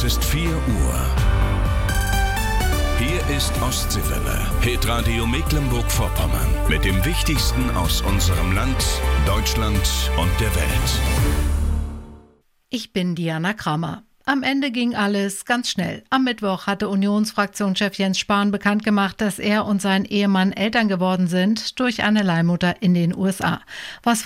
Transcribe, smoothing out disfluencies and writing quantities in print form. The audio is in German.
Es ist 4 Uhr. Hier ist Ostseewelle, Hitradio Mecklenburg-Vorpommern. Mit dem Wichtigsten aus unserem Land, Deutschland und der Welt. Ich bin Diana Kramer. Am Ende ging alles ganz schnell. Am Mittwoch hatte Unionsfraktionschef Jens Spahn bekannt gemacht, dass er und sein Ehemann Eltern geworden sind durch eine Leihmutter in den USA. Was